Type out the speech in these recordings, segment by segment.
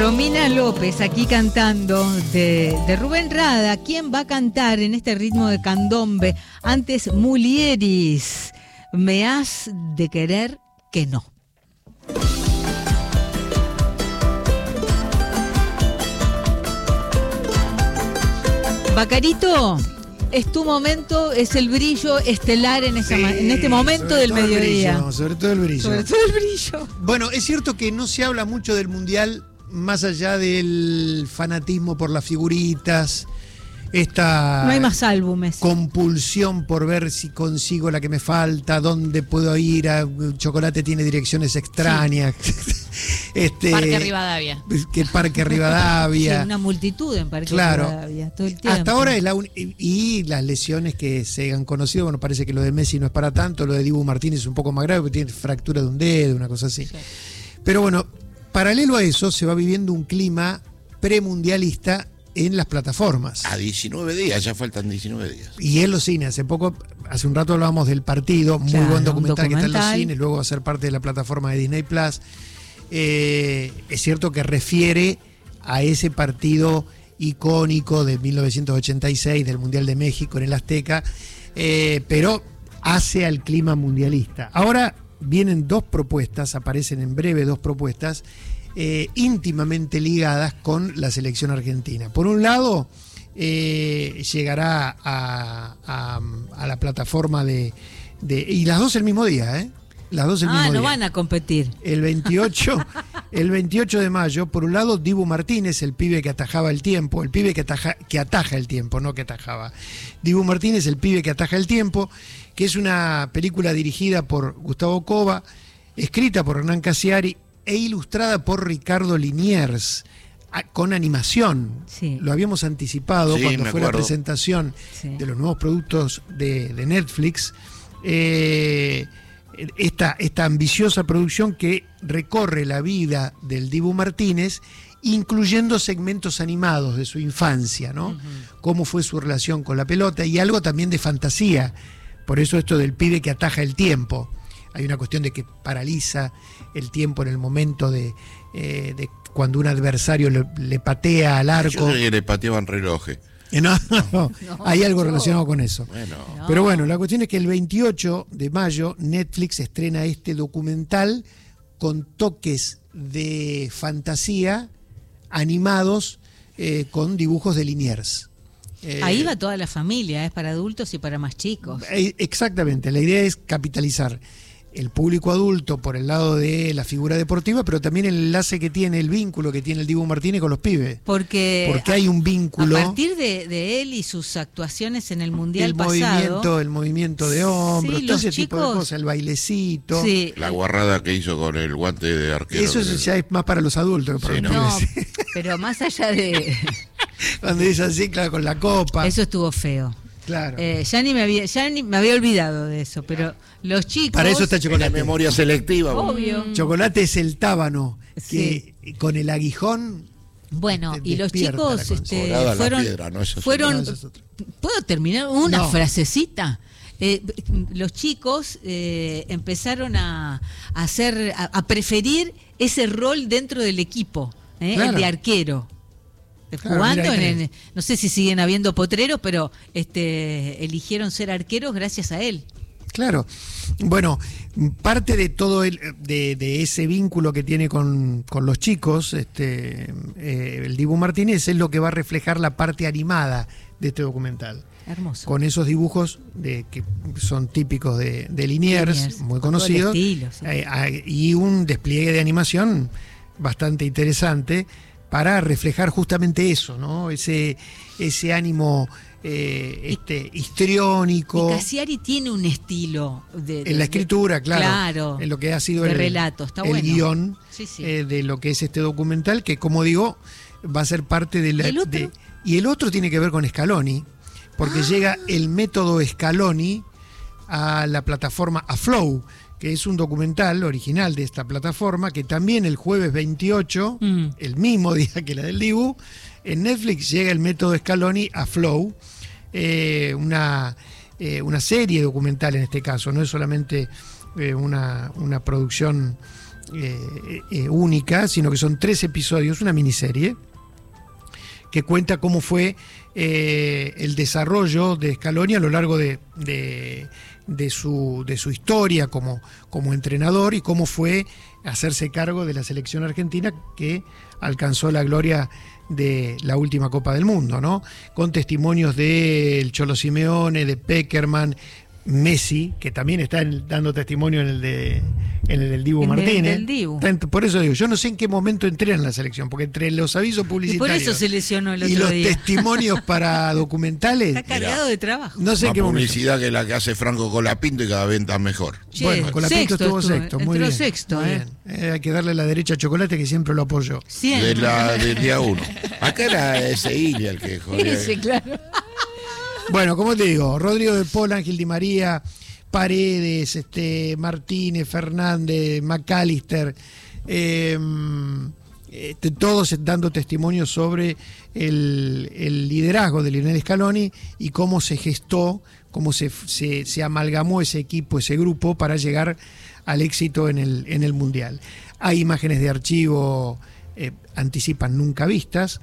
Romina López aquí cantando de Rubén Rada. ¿Quién va a cantar en este ritmo de candombe? Antes Mulieris, me has de querer que no. Bacarito, es tu momento, es el brillo estelar en este momento del mediodía. Sobre todo el brillo. Sobre todo el brillo. Bueno, es cierto que no se habla mucho del Mundial, más allá del fanatismo por las figuritas, esta no hay más álbumes. Compulsión por ver si consigo la que me falta, dónde puedo ir, Chocolate tiene direcciones extrañas. Sí. Parque Rivadavia. Que Parque Rivadavia. Sí, una multitud en Parque Rivadavia todo el tiempo. Hasta ahora es y las lesiones que se han conocido, bueno, parece que lo de Messi no es para tanto, lo de Dibu Martínez es un poco más grave porque tiene fractura de un dedo, una cosa así. Sí. Pero bueno, paralelo a eso se va viviendo un clima premundialista en las plataformas. A 19 días, ya faltan 19 días. Y en los cines, hace un rato hablábamos del partido, muy buen documental que está en los cines, luego va a ser parte de la plataforma de Disney Plus. Es cierto que refiere a ese partido icónico de 1986 del Mundial de México en el Azteca, pero hace al clima mundialista. Ahora vienen dos propuestas, aparecen en breve dos propuestas íntimamente ligadas con la selección argentina. Por un lado, llegará a la plataforma y las dos el mismo día, Las dos el mismo día. No van a competir. El 28 de mayo, por un lado, Dibu Martínez, el pibe que atajaba el tiempo, el pibe que ataja el tiempo, no que atajaba. Dibu Martínez, el pibe que ataja el tiempo, que es una película dirigida por Gustavo Cova, escrita por Hernán Casiari e ilustrada por Ricardo Liniers, con animación. Sí. Lo habíamos anticipado cuando fue la presentación de los nuevos productos de Netflix. Esta ambiciosa producción que recorre la vida del Dibu Martínez, incluyendo segmentos animados de su infancia, ¿no? Uh-huh. Cómo fue su relación con la pelota y algo también de fantasía. Por eso esto del pibe que ataja el tiempo. Hay una cuestión de que paraliza el tiempo en el momento de cuando un adversario le patea al arco. Yo creo que le pateaban relojes. No, hay algo relacionado con eso. Bueno. Pero bueno, la cuestión es que el 28 de mayo Netflix estrena este documental con toques de fantasía animados con dibujos de Liniers. Ahí va toda la familia, es para adultos y para más chicos. Exactamente, la idea es capitalizar el público adulto por el lado de la figura deportiva, pero también el enlace que tiene, el vínculo que tiene el Dibu Martínez con los pibes. Porque hay un vínculo. A partir de él y sus actuaciones en el Mundial pasado. El movimiento de hombros, sí, todo ese chicos, tipo de cosas, el bailecito. Sí. La guarrada que hizo con el guante de arquero. Eso ya es más para los adultos que para los pibes. No, pero más allá de... Cuando dice así, claro, con la copa. Eso estuvo feo. Claro. Ya ni me había olvidado de eso, pero los chicos... Para eso está Chocolate. La memoria selectiva. Obvio. Chocolate es el tábano, que con el aguijón... Bueno, y los chicos fueron... ¿Puedo terminar una frasecita? Los chicos empezaron a preferir ese rol dentro del equipo, el de arquero. Jugando no sé si siguen habiendo potreros, pero eligieron ser arqueros gracias a él. Claro. Bueno, parte de todo de ese vínculo que tiene con los chicos, el Dibu Martínez, es lo que va a reflejar la parte animada de este documental. Hermoso. Con esos dibujos que son típicos de Liniers, muy conocidos, y un despliegue de animación bastante interesante para reflejar justamente eso, ¿no? Ese ánimo histriónico. Y Casiari tiene un estilo en la escritura, claro, en lo que ha sido el relato, está bueno. Guión de lo que es este documental, que como digo, va a ser parte de la... ¿Y el otro tiene que ver con Scaloni, porque llega el método Scaloni a la plataforma Flow, que es un documental original de esta plataforma, que también el jueves 28, el mismo día que la del Dibu, en Netflix llega el método Scaloni a Flow, una serie documental en este caso, no es solamente una producción única, sino que son 3 episodios, una miniserie, que cuenta cómo fue el desarrollo de Scaloni a lo largo de su historia como entrenador y cómo fue hacerse cargo de la selección argentina que alcanzó la gloria de la última Copa del Mundo, ¿no? Con testimonios del Cholo Simeone, de Peckerman, Messi, que también está dando testimonio en el del Dibu Martínez. Por eso digo, yo no sé en qué momento entré en la selección, porque entre los avisos publicitarios y por eso se lesionó el otro y los día. Testimonios para documentales. Está cargado de trabajo. No sé en qué momento. Publicidad que la que hace Franco Colapinto y cada vez está mejor. Che, bueno, Colapinto estuvo sexto, muy bien. Sexto, muy bien. Hay que darle la derecha a Chocolate, que siempre lo apoyó. Del día 1. Acá era ese Ilia el que jodía. Ese, claro. Bueno, como te digo, Rodrigo de Paul, Ángel Di María, Paredes, Martínez, Fernández, McAllister, todos dando testimonio sobre el liderazgo de Lionel Scaloni y cómo se gestó, cómo se amalgamó ese equipo, ese grupo, para llegar al éxito en el Mundial. Hay imágenes de archivo, anticipan nunca vistas,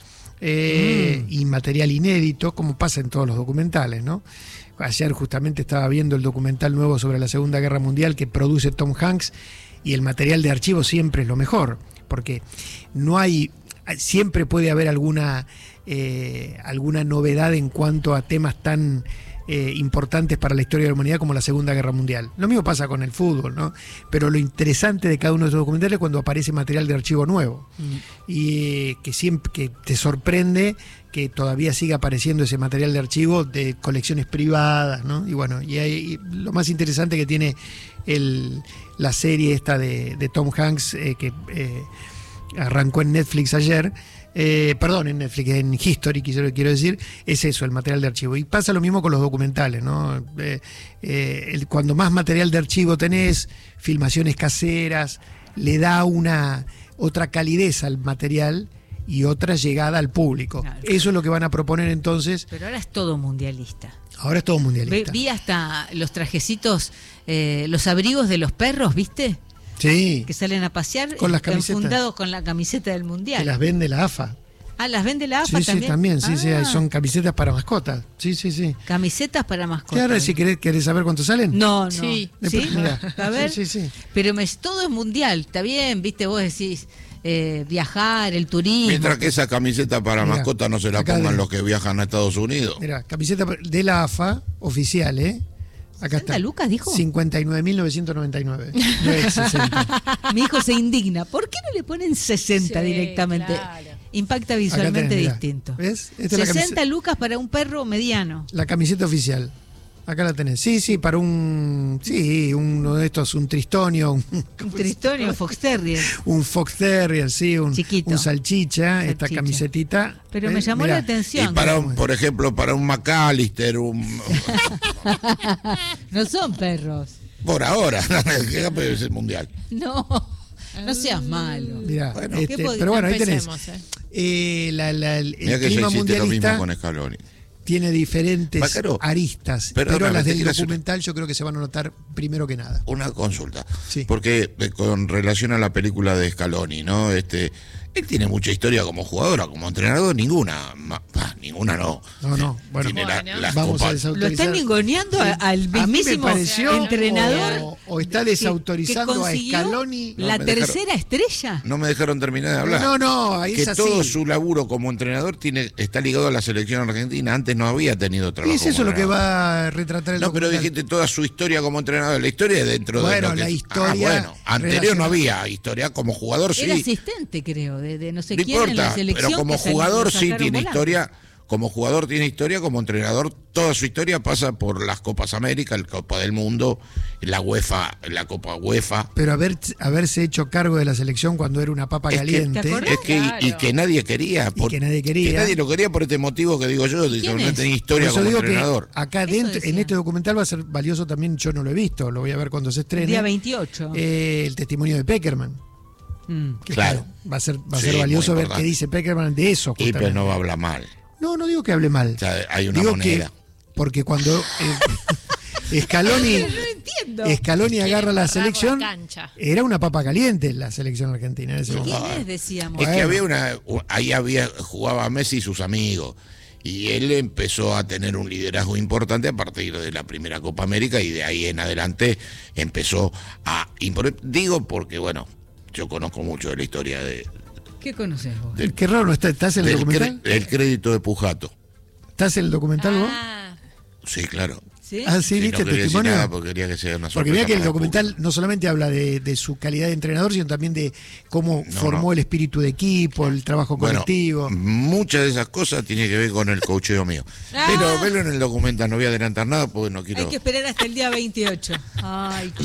y material inédito, como pasa en todos los documentales, ¿no? Ayer justamente estaba viendo el documental nuevo sobre la Segunda Guerra Mundial que produce Tom Hanks, y el material de archivo siempre es lo mejor, porque siempre puede haber alguna novedad en cuanto a temas tan importantes para la historia de la humanidad como la Segunda Guerra Mundial. Lo mismo pasa con el fútbol, ¿no? Pero lo interesante de cada uno de esos documentales es cuando aparece material de archivo nuevo, y que siempre que te sorprende que todavía siga apareciendo ese material de archivo de colecciones privadas, ¿no? Y bueno, y lo más interesante que tiene la serie esta de Tom Hanks, que arrancó en Netflix ayer, en Netflix, en History, quiero decir, es eso, el material de archivo. Y pasa lo mismo con los documentales, ¿no? Cuando más material de archivo tenés, filmaciones caseras, le da otra calidez al material y otra llegada al público. Claro. Eso es lo que van a proponer entonces. Pero ahora es todo mundialista. Ahora es todo mundialista. Vi hasta los trajecitos, los abrigos de los perros, ¿viste? Sí. Que salen a pasear con las camisetas, enfundados con la camiseta del Mundial. Que las vende la AFA. Ah, ¿las vende la AFA también? Sí, también, sí, son camisetas para mascotas. Sí. Camisetas para mascotas. Claro, si querés saber cuánto salen. No. Sí. ¿Sí? Mirá. A ver. Sí. Pero todo es mundial, está bien, viste, vos decís viajar, el turismo. Mientras que esa camiseta para mascotas no se la pongan los que viajan a Estados Unidos. Mira, camiseta de la AFA, oficial, Acá está. Lucas dijo 59.999. No es 60. Mi hijo se indigna. ¿Por qué no le ponen 60 directamente? Claro. Impacta visualmente distinto. ¿Ves? 60 lucas para un perro mediano. La camiseta oficial. Acá la tenés. Sí, para uno de estos, un tristonio. Un tristonio, un Fox Terrier. Un Fox Terrier, sí, un salchicha, esta camisetita. Pero me llamó la atención. Y por ejemplo, para un McAllister, No son perros. Por ahora, que es el Mundial. No seas malo. Mirá, pero bueno, ahí tenés. El clima mundialista lo mismo con Scaloni. Tiene diferentes aristas, pero las del documental yo creo que se van a notar primero que nada. Una consulta, sí. Porque con relación a la película de Scaloni, ¿no? Él tiene mucha historia como jugador, como entrenador, ninguna no. No, bueno, vamos a desautorizar. Lo están ninguneando al mismísimo entrenador. O está desautorizando a Scaloni. La tercera estrella. No me dejaron terminar de hablar. No, ahí es así. Que todo su laburo como entrenador está ligado a la selección argentina. Antes no había tenido trabajo. ¿Y es eso lo que va a retratar el documental? Pero dijiste toda su historia como entrenador. La historia es dentro de lo que... la historia... anterior no había historia. Como jugador sí. Era asistente, creo, de no sé no quién importa, en la selección. Pero como jugador sí tiene historia. Como jugador tiene historia, como entrenador toda su historia pasa por las Copas América, la Copa del Mundo, la UEFA, la Copa UEFA. Pero haberse hecho cargo de la selección cuando era una papa caliente. Y que nadie quería. Que nadie lo quería por este motivo que digo yo, de que no tenía historia como entrenador. Acá dentro, en este documental va a ser valioso también, yo no lo he visto, lo voy a ver cuando se estrene. Día 28. El testimonio de Peckerman. Claro. Va a ser valioso ver qué dice Peckerman de eso. Y pero no va a hablar mal. No digo que hable mal. O sea, hay una digo moneda. Porque cuando Scaloni agarra la selección. Era una papa caliente la selección argentina en ese momento. ¿Quién es, decíamos? Es que jugaba Messi y sus amigos. Y él empezó a tener un liderazgo importante a partir de la primera Copa América y de ahí en adelante empezó a imponer. Digo porque, bueno, yo conozco mucho de la historia de... ¿Qué conoces vos? Qué raro, ¿no estás en el documental? El crédito de Pujato. ¿Estás en el documental vos? Sí, claro. ¿Sí? Ah, sí, ¿viste el testimonio? Nada porque quería que sea una sorpresa. Porque mira que el documental no solamente habla de su calidad de entrenador, sino también de cómo formó el espíritu de equipo, el trabajo colectivo. Muchas de esas cosas tienen que ver con el coacheo mío. Pero velo en el documental, no voy a adelantar nada porque no quiero... Hay que esperar hasta el día 28. Ay,